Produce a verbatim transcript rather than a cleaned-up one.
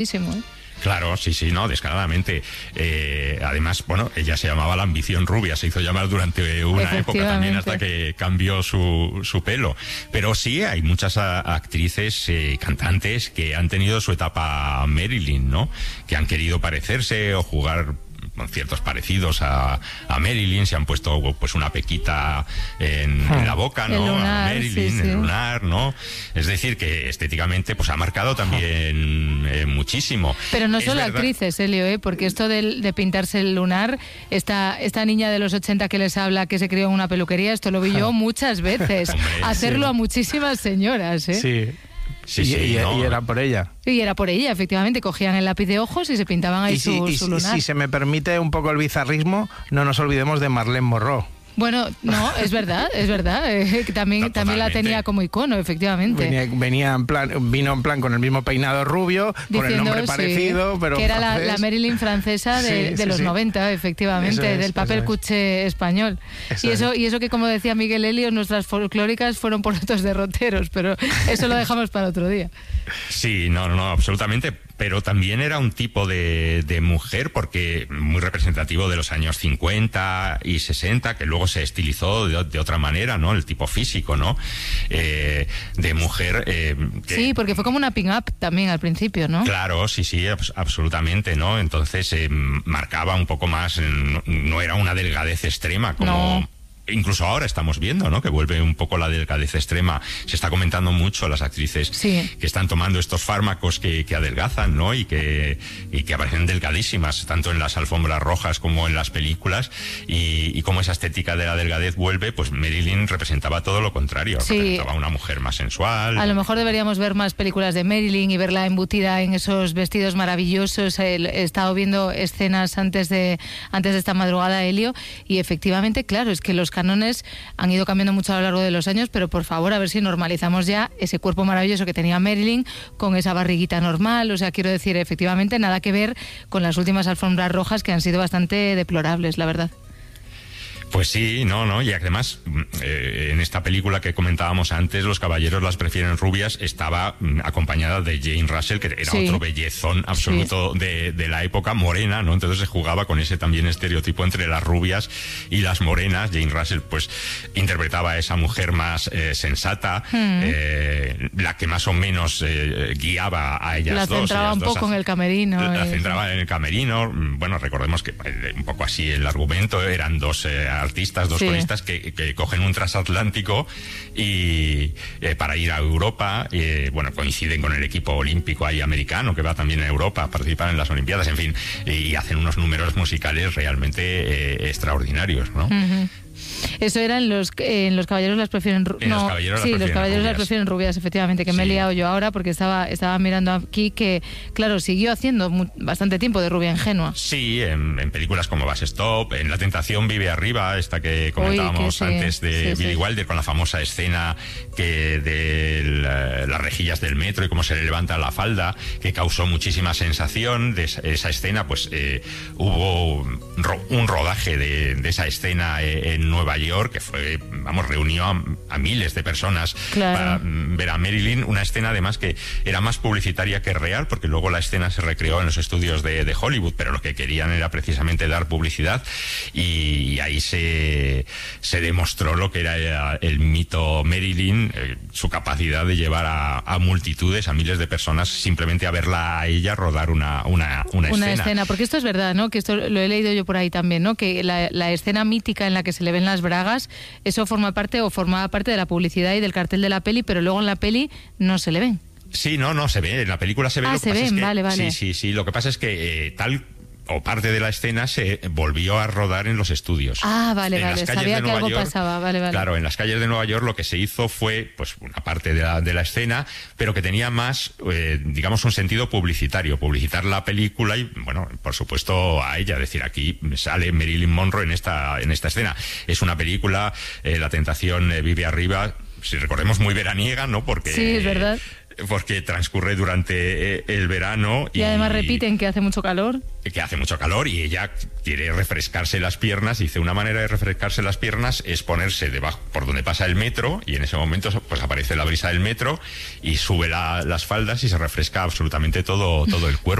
¿eh? Claro, sí, sí, no, descaradamente. Eh, además, bueno, ella se llamaba la ambición rubia, se hizo llamar durante una época también hasta que cambió su, su pelo. Pero sí, hay muchas a, actrices, eh, cantantes que han tenido su etapa Marilyn, ¿no? Que han querido parecerse o jugar conciertos parecidos a, a Marilyn, se han puesto pues una pequita en, en la boca, ¿no? El lunar, a Marilyn, sí, sí. el lunar, ¿no? Es decir, que estéticamente pues ha marcado también eh, muchísimo. Pero no es solo verdad... actrices, Elio, ¿eh? Porque esto de, de pintarse el lunar, esta, esta niña de los ochenta que les habla, que se crió en una peluquería, esto lo vi yo muchas veces. Hombre, hacerlo sí. a muchísimas señoras, ¿eh? Sí. Sí, y, sí, y, ¿no? y era por ella. Y era por ella, efectivamente. Cogían el lápiz de ojos y se pintaban ahí Y si, su, y su si- lunar. si se me permite un poco el bizarrismo, no nos olvidemos de Marlene Monroe. Bueno, no, es verdad, es verdad. eh, que también, No, también la totalmente. tenía como icono, efectivamente. Venía, venía en plan, vino en plan con el mismo peinado rubio, con el nombre sí, parecido, pero que era la, francés. la Marilyn francesa de, Sí, de sí, los sí. noventa, efectivamente, Eso es, del papel eso es. cuché español. Eso y eso es. y eso que, como decía Miguel Elio, nuestras folclóricas fueron por otros derroteros, pero eso lo dejamos para otro día. Sí, no, no, absolutamente. Pero también era un tipo de, de mujer, porque muy representativo de los años cincuenta y sesenta, que luego se estilizó de, de otra manera, ¿no? El tipo físico, ¿no? Eh, de mujer... Eh, que, Sí, porque fue como una pin-up también al principio, ¿no? Claro, sí, sí, abs- absolutamente, ¿no? Entonces eh, marcaba un poco más, eh, no, no era una delgadez extrema como... No. Incluso ahora estamos viendo, ¿no? Que vuelve un poco la delgadez extrema. Se está comentando mucho las actrices Sí. que están tomando estos fármacos que, que adelgazan, ¿no? Y que, y que aparecen delgadísimas, tanto en las alfombras rojas como en las películas. Y, y como esa estética de la delgadez vuelve, pues Marilyn representaba todo lo contrario. Sí. Representaba una mujer más sensual. A lo mejor deberíamos ver más películas de Marilyn y verla embutida en esos vestidos maravillosos. El- He estado viendo escenas antes de antes de esta madrugada, Helio, y efectivamente, claro, es que los cánones han ido cambiando mucho a lo largo de los años, pero por favor, a ver si normalizamos ya ese cuerpo maravilloso que tenía Marilyn con esa barriguita normal. O sea, quiero decir, efectivamente, nada que ver con las últimas alfombras rojas que han sido bastante deplorables, la verdad. Pues sí, no, no, y además eh, en esta película que comentábamos antes, Los caballeros las prefieren rubias, estaba mm, acompañada de Jane Russell, que era Sí. otro bellezón absoluto de, de la época, morena, ¿no? Entonces se jugaba con ese también estereotipo entre las rubias y las morenas. Jane Russell pues interpretaba a esa mujer más eh, sensata, Mm. eh, la que más o menos eh, guiaba a ellas La dos. centraba ellas un dos poco hace- en el camerino. La eh, centraba en el camerino. Bueno, recordemos que eh, un poco así el argumento, eran dos eh, artistas, dos Sí. coristas que, que cogen un transatlántico y eh, para ir a Europa, eh, bueno, coinciden con el equipo olímpico ahí americano que va también a Europa a participar en las Olimpiadas, en fin, y hacen unos números musicales realmente eh, extraordinarios, ¿no? Ujú. Eso era en los, en los caballeros las prefieren ru- En no, Los caballeros las sí, los prefieren caballeros las rubias. prefieren rubias, efectivamente, que me he Sí. liado yo ahora porque estaba, estaba mirando aquí que, claro, siguió haciendo mu- bastante tiempo de rubia ingenua. Sí, en, en películas como Bus Stop, en La tentación vive arriba, esta que comentábamos que sí, antes de sí, Billy sí. Wilder, con la famosa escena que de la- las rejillas del metro y cómo se le levanta la falda, que causó muchísima sensación. De esa, esa escena, pues eh, hubo ro- un rodaje de, de esa escena eh, en Nueva York, que fue, vamos, reunió a, a miles de personas Claro. para mm, ver a Marilyn, una escena además que era más publicitaria que real, porque luego la escena se recreó en los estudios de, de Hollywood, pero lo que querían era precisamente dar publicidad, y ahí se, se demostró lo que era el mito Marilyn, eh, su capacidad de llevar a, a multitudes, a miles de personas, simplemente a verla a ella rodar una, una, una, Una escena. escena, porque esto es verdad, ¿no? Que esto lo he leído yo por ahí también, ¿no? Que la, la escena mítica en la que se le ven las bragas, eso forma parte o formaba parte de la publicidad y del cartel de la peli, pero luego en la peli no se le ven. Sí, no, no, se ve, en la película se ve. Ah, lo que se pasa ven, es que, vale, vale. Sí, sí, sí, lo que pasa es que eh, tal o parte de la escena se volvió a rodar en los estudios. Ah, vale, En vale, las calles sabía de que Nueva algo York, pasaba, vale, vale. Claro, en las calles de Nueva York lo que se hizo fue pues una parte de la, de la escena, pero que tenía más, eh, digamos, un sentido publicitario, publicitar la película y, bueno, por supuesto a ella, decir, aquí sale Marilyn Monroe en esta, en esta escena. Es una película, eh, La tentación eh, vive arriba, si recordemos, muy veraniega, ¿no? Porque Sí, es verdad. porque transcurre durante eh, el verano. Y, y además repiten que hace mucho calor. Que hace mucho calor y ella quiere refrescarse las piernas. Dice, una manera de refrescarse las piernas es ponerse debajo, por donde pasa el metro, y en ese momento pues aparece la brisa del metro y sube la, las faldas y se refresca absolutamente todo, todo el cuerpo.